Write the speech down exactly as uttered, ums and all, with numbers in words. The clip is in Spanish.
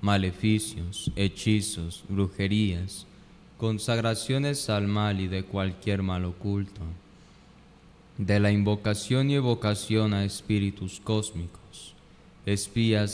maleficios, hechizos, brujerías, consagraciones al mal y de cualquier mal oculto, de la invocación y evocación a espíritus cósmicos, espías